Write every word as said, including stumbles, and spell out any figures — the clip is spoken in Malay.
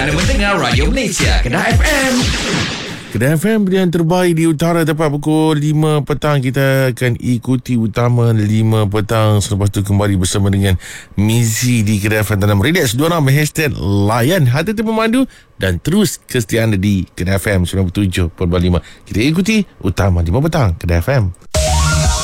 Anda mendengar Radio Malaysia, Kedah F M. Kedah F M, pilihan terbaik di utara. Tepat pukul lima petang kita akan ikuti utama lima petang. Selepas tu kembali bersama dengan Mizi di Kedah F M dalam Relax dua orang hashtag layan hati tu memandu dan terus kesetiaan anda di Kedah F M sembilan puluh tujuh perpuluhan lima. Kita ikuti utama lima petang Kedah F M.